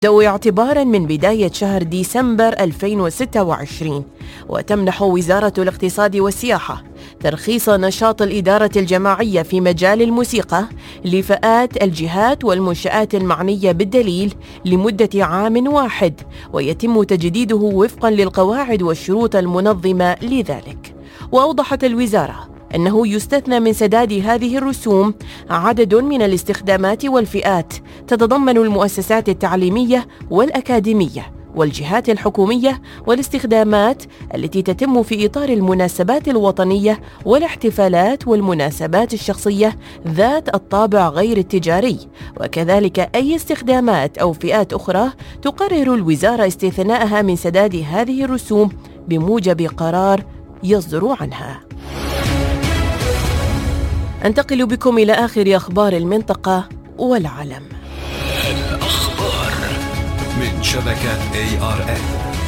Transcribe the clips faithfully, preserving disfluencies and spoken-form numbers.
تبدأ اعتباراً من بداية شهر ديسمبر ألفين وستة وعشرين، وتمنح وزارة الاقتصاد والسياحة ترخيص نشاط الإدارة الجماعية في مجال الموسيقى لفئات الجهات والمنشآت المعنية بالدليل لمدة عام واحد، ويتم تجديده وفقاً للقواعد والشروط المنظمة لذلك. وأوضحت الوزارة أنه يستثنى من سداد هذه الرسوم عدد من الاستخدامات والفئات تتضمن المؤسسات التعليمية والأكاديمية والجهات الحكومية، والاستخدامات التي تتم في إطار المناسبات الوطنية والاحتفالات والمناسبات الشخصية ذات الطابع غير التجاري، وكذلك أي استخدامات أو فئات أخرى تقرر الوزارة استثناءها من سداد هذه الرسوم بموجب قرار يصدر عنها. أنتقل بكم إلى آخر أخبار المنطقة والعالم. الأخبار من شبكة إيه آر إن.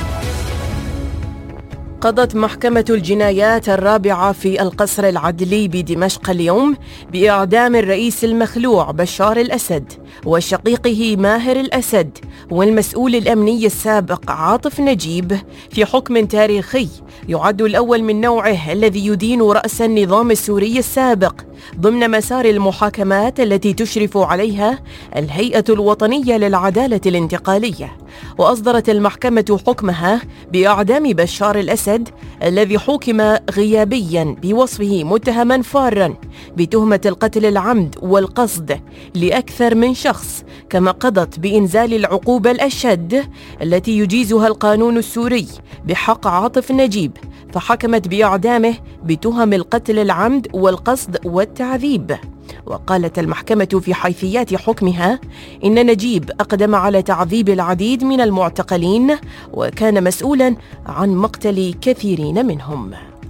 قضت محكمة الجنايات الرابعة في القصر العدلي بدمشق اليوم بإعدام الرئيس المخلوع بشار الأسد وشقيقه ماهر الأسد والمسؤول الأمني السابق عاطف نجيب في حكم تاريخي يعد الأول من نوعه الذي يدين رأس النظام السوري السابق ضمن مسار المحاكمات التي تشرف عليها الهيئة الوطنية للعدالة الانتقالية. وأصدرت المحكمة حكمها بإعدام بشار الأسد الذي حكم غيابياً بوصفه متهماً فاراً بتهمة القتل العمد والقصد لأكثر من شخص، كما قضت بإنزال العقوبة الأشد التي يجيزها القانون السوري بحق عاطف نجيب، فحكمت بإعدامه بتهم القتل العمد والقصد والتعذيب. وقالت المحكمة في حيثيات حكمها إن نجيب أقدم على تعذيب العديد من المعتقلين وكان مسؤولاً عن مقتل كثيرين منهم.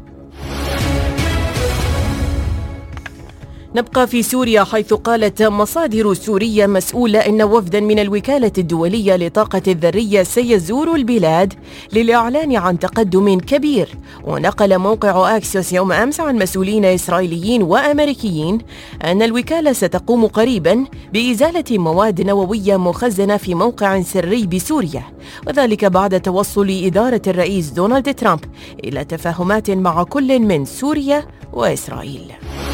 نبقى في سوريا، حيث قالت مصادر سورية مسؤولة إن وفداً من الوكالة الدولية لطاقة الذرية سيزور البلاد للإعلان عن تقدم كبير. ونقل موقع أكسيوس يوم أمس عن مسؤولين إسرائيليين وأمريكيين أن الوكالة ستقوم قريباً بإزالة مواد نووية مخزنة في موقع سري بسوريا، وذلك بعد توصل إدارة الرئيس دونالد ترامب إلى تفاهمات مع كل من سوريا وإسرائيل.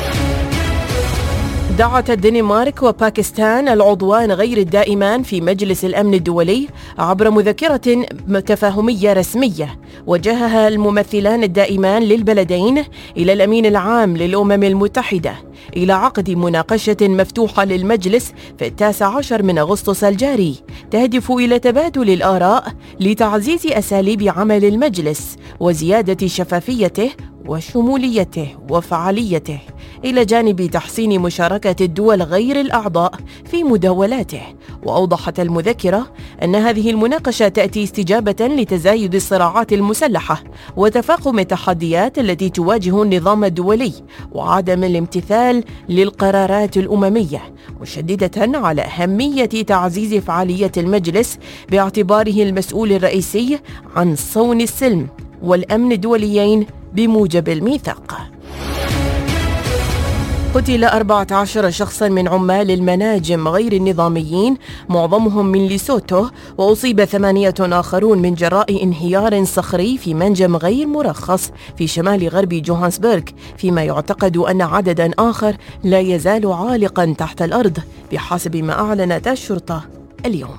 دعت الدنمارك وباكستان العضوان غير الدائمان في مجلس الأمن الدولي عبر مذكرة تفاهمية رسمية وجهها الممثلان الدائمان للبلدين إلى الأمين العام للأمم المتحدة إلى عقد مناقشة مفتوحة للمجلس في التاسع عشر من أغسطس الجاري تهدف إلى تبادل الآراء لتعزيز أساليب عمل المجلس وزيادة شفافيته وشموليته وفعاليته، إلى جانب تحسين مشاركة الدول غير الأعضاء في مداولاته. وأوضحت المذكرة أن هذه المناقشة تأتي استجابة لتزايد الصراعات المسلحة وتفاقم التحديات التي تواجه النظام الدولي وعدم الامتثال للقرارات الأممية، مشددة على أهمية تعزيز فعالية المجلس باعتباره المسؤول الرئيسي عن صون السلم والأمن الدوليين بموجب الميثاق. قتل أربعة عشر شخصاً من عمال المناجم غير النظاميين معظمهم من ليسوتو، وأصيب ثمانية آخرون من جراء انهيار صخري في منجم غير مرخص في شمال غرب جوهانسبرغ، فيما يعتقد أن عدداً آخر لا يزال عالقاً تحت الأرض بحسب ما أعلنت الشرطة اليوم.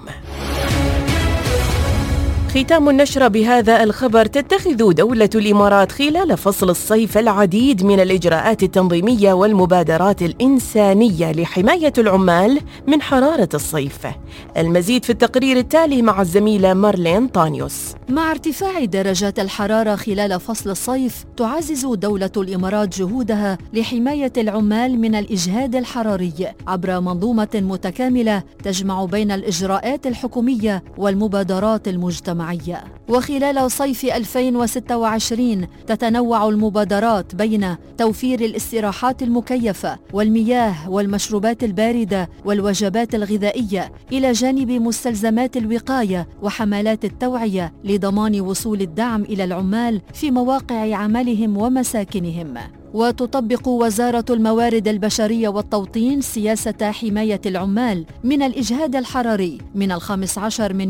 ختام النشرة بهذا الخبر: تتخذ دولة الإمارات خلال فصل الصيف العديد من الإجراءات التنظيمية والمبادرات الإنسانية لحماية العمال من حرارة الصيف. المزيد في التقرير التالي مع الزميلة مارلين طانيوس. مع ارتفاع درجات الحرارة خلال فصل الصيف، تعزز دولة الإمارات جهودها لحماية العمال من الإجهاد الحراري عبر منظومة متكاملة تجمع بين الإجراءات الحكومية والمبادرات المجتمعية المجتمعية. وخلال صيف ألفين وستة وعشرين تتنوع المبادرات بين توفير الاستراحات المكيفة والمياه والمشروبات الباردة والوجبات الغذائية إلى جانب مستلزمات الوقاية وحملات التوعية لضمان وصول الدعم إلى العمال في مواقع عملهم ومساكنهم. وتطبق وزارة الموارد البشرية والتوطين سياسة حماية العمال من الإجهاد الحراري من الخامس عشر من